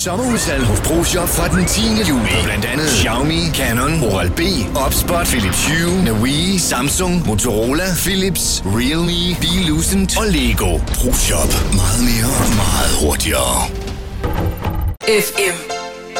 Sommerudsalg hos ProShop fra den 10. juli. Blandt andet Xiaomi, Canon, Oral-B, Opspot, Philips Hue, Nawee, Samsung, Motorola, Philips, Realme, Belucent og Lego. ProShop. Meget mere, meget hurtigere. FM